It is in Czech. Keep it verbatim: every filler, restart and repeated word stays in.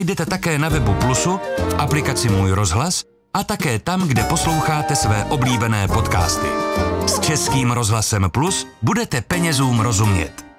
Jdete také na webu Plusu, v aplikaci Můj rozhlas a také tam, kde posloucháte své oblíbené podcasty. S Českým rozhlasem Plus budete penězům rozumět.